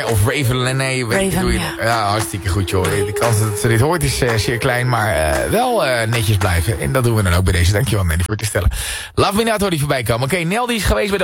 Of Raven Lené. Raven, ja, hartstikke goed joh. De kans dat ze dit hoort is zeer klein, maar wel netjes blijven. En dat doen we dan ook bij deze. Dankjewel Mandy voor het te stellen. Love Me Not hoor die voorbij komen. Oké, Nel die is geweest bij de